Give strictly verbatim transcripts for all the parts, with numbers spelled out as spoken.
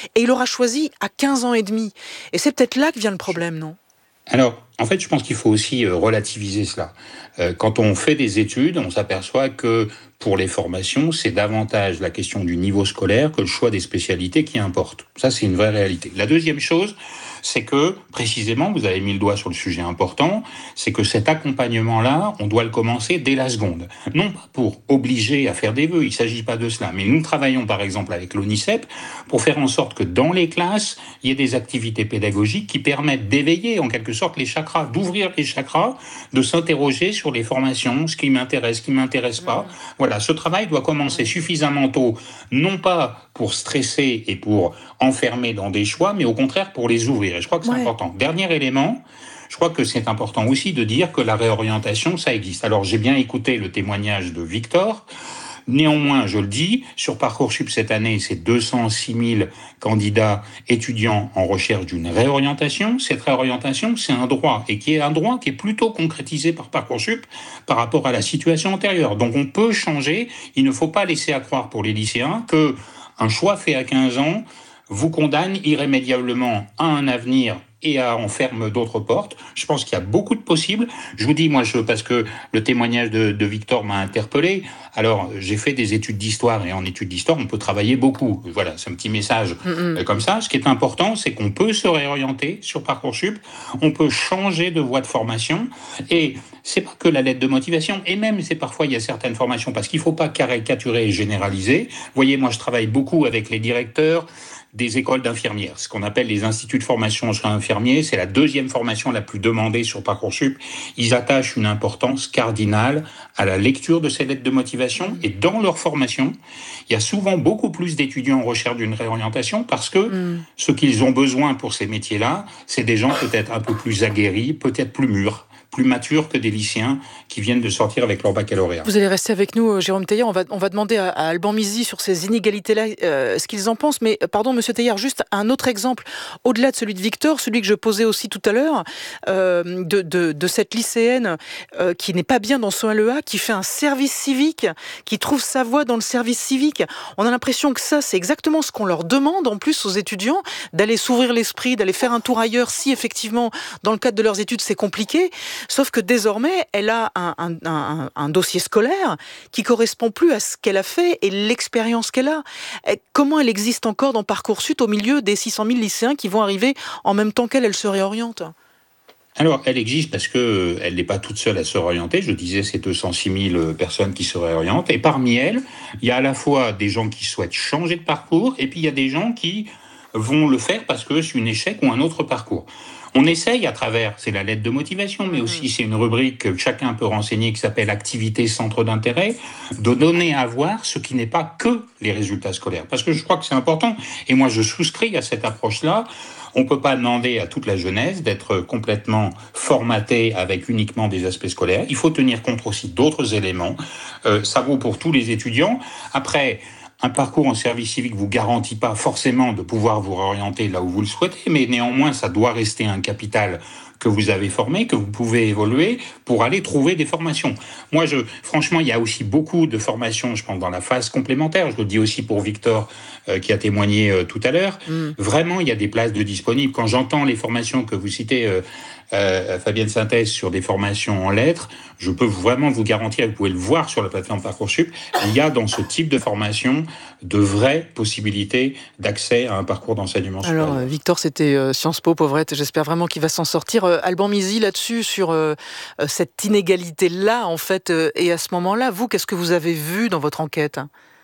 et il aura choisi à quinze ans et demi. Et c'est peut-être là que vient le problème, non ? Alors, en fait, je pense qu'il faut aussi relativiser cela. Euh, quand on fait des études, on s'aperçoit que pour les formations, c'est davantage la question du niveau scolaire que le choix des spécialités qui importe. Ça, c'est une vraie réalité. La deuxième chose, c'est que, précisément, vous avez mis le doigt sur le sujet important, c'est que cet accompagnement-là, on doit le commencer dès la seconde. Non pas pour obliger à faire des vœux, il ne s'agit pas de cela, mais nous travaillons par exemple avec l'ONICEP pour faire en sorte que dans les classes, il y ait des activités pédagogiques qui permettent d'éveiller en quelque sorte les chakras, d'ouvrir les chakras, de s'interroger sur les formations, ce qui m'intéresse, ce qui ne m'intéresse pas. Voilà, ce travail doit commencer suffisamment tôt, non pas pour stresser et pour enfermer dans des choix, mais au contraire pour les ouvrir. Et je crois que c'est ouais. important. Dernier élément, je crois que c'est important aussi de dire que la réorientation, ça existe. Alors, j'ai bien écouté le témoignage de Victor. Néanmoins, je le dis, sur Parcoursup cette année, c'est deux cent six mille candidats étudiants en recherche d'une réorientation. Cette réorientation, c'est un droit, et qui est un droit qui est plutôt concrétisé par Parcoursup par rapport à la situation antérieure. Donc on peut changer, il ne faut pas laisser à croire pour les lycéens que un choix fait à quinze ans vous condamne irrémédiablement à un avenir et à en ferme d'autres portes. Je pense qu'il y a beaucoup de possibles. Je vous dis, moi, je, parce que le témoignage de, de Victor m'a interpellé. Alors, j'ai fait des études d'histoire, et en études d'histoire, on peut travailler beaucoup. Voilà, c'est un petit message mm-hmm. comme ça. Ce qui est important, c'est qu'on peut se réorienter sur Parcoursup, on peut changer de voie de formation, et c'est pas que la lettre de motivation, et même, c'est parfois, il y a certaines formations, parce qu'il faut pas caricaturer et généraliser. Vous voyez, moi, je travaille beaucoup avec les directeurs des écoles d'infirmières, ce qu'on appelle les instituts de formation sur infirmiers. C'est la deuxième formation la plus demandée sur Parcoursup. Ils attachent une importance cardinale à la lecture de ces lettres de motivation, et dans leur formation, il y a souvent beaucoup plus d'étudiants en recherche d'une réorientation parce que mmh. ce qu'ils ont besoin pour ces métiers-là, c'est des gens peut-être un peu plus aguerris, peut-être plus mûrs, plus matures que des lycéens qui viennent de sortir avec leur baccalauréat. Vous allez rester avec nous, Jérôme Teilhard. On va, on va demander à, à Alban Mizy sur ces inégalités-là euh, ce qu'ils en pensent. Mais pardon, Monsieur Teilhard, juste un autre exemple, au-delà de celui de Victor, celui que je posais aussi tout à l'heure, euh, de, de, de cette lycéenne euh, qui n'est pas bien dans son L E A, qui fait un service civique, qui trouve sa voie dans le service civique. On a l'impression que ça, c'est exactement ce qu'on leur demande, en plus, aux étudiants, d'aller s'ouvrir l'esprit, d'aller faire un tour ailleurs, si effectivement, dans le cadre de leurs études, c'est compliqué. Sauf que désormais, elle a un, un, un, un dossier scolaire qui correspond plus à ce qu'elle a fait et l'expérience qu'elle a. Et comment elle existe encore dans Parcoursup au milieu des six cent mille lycéens qui vont arriver en même temps qu'elle, elle se réoriente ? Alors, elle existe parce que elle n'est pas toute seule à se réorienter. Je disais, c'est deux cent six mille personnes qui se réorientent. Et parmi elles, il y a à la fois des gens qui souhaitent changer de parcours et puis il y a des gens qui vont le faire parce que c'est un échec ou un autre parcours. On essaye à travers, c'est la lettre de motivation, mais aussi c'est une rubrique que chacun peut renseigner qui s'appelle activité centre d'intérêt, de donner à voir ce qui n'est pas que les résultats scolaires. Parce que je crois que c'est important, et moi je souscris à cette approche-là. On ne peut pas demander à toute la jeunesse d'être complètement formatée avec uniquement des aspects scolaires. Il faut tenir compte aussi d'autres éléments. Euh, ça vaut pour tous les étudiants. Après, un parcours en service civique ne vous garantit pas forcément de pouvoir vous réorienter là où vous le souhaitez, mais néanmoins, ça doit rester un capital que vous avez formé, que vous pouvez évoluer pour aller trouver des formations. Moi, je, franchement, il y a aussi beaucoup de formations, je pense, dans la phase complémentaire. Je le dis aussi pour Victor, euh, qui a témoigné euh, tout à l'heure. Mm. Vraiment, il y a des places de disponibles. Quand j'entends les formations que vous citez, euh, euh, Fabienne Synthèse, sur des formations en lettres, je peux vraiment vous garantir, vous pouvez le voir sur la plateforme Parcoursup, il y a dans ce type de formation de vraies possibilités d'accès à un parcours d'enseignement supérieur. Alors, euh, Victor, c'était euh, Sciences Po, pauvrette. J'espère vraiment qu'il va s'en sortir. Euh, Alban Mizy, là-dessus, sur euh, cette inégalité-là, en fait, euh, et à ce moment-là, vous, qu'est-ce que vous avez vu dans votre enquête ?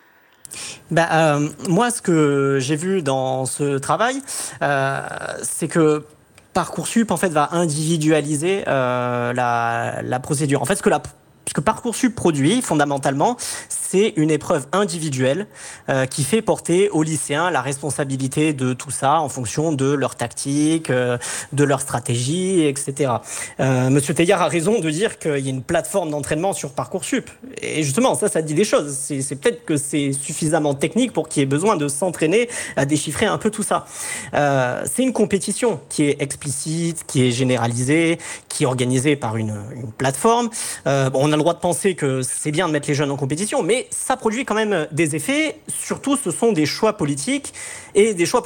Bah, euh, moi, ce que j'ai vu dans ce travail, euh, c'est que Parcoursup, en fait, va individualiser euh, la, la procédure. En fait, ce que la Ce que Parcoursup produit, fondamentalement, c'est une épreuve individuelle euh, qui fait porter aux lycéens la responsabilité de tout ça en fonction de leur tactique, euh, de leur stratégie, et cetera. Euh, Monsieur Teilhard a raison de dire qu'il y a une plateforme d'entraînement sur Parcoursup. Et justement, ça, ça dit des choses. C'est, c'est peut-être que c'est suffisamment technique pour qu'il y ait besoin de s'entraîner à déchiffrer un peu tout ça. Euh, c'est une compétition qui est explicite, qui est généralisée, qui est organisée par une, une plateforme. Euh, bon, on a le droit de penser que c'est bien de mettre les jeunes en compétition, mais ça produit quand même des effets. Surtout, ce sont des choix politiques et des choix